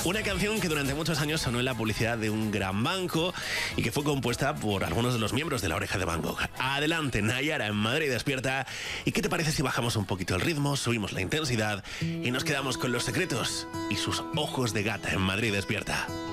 Una canción que durante muchos años sonó en la publicidad de un gran banco y que fue compuesta por algunos de los miembros de La Oreja de Van Gogh. Adelante, Nayara, en Madrid Despierta. ¿Y qué te parece si bajamos un poquito el ritmo, subimos la intensidad y nos quedamos con Los Secretos y sus ojos de gata en Madrid Despierta?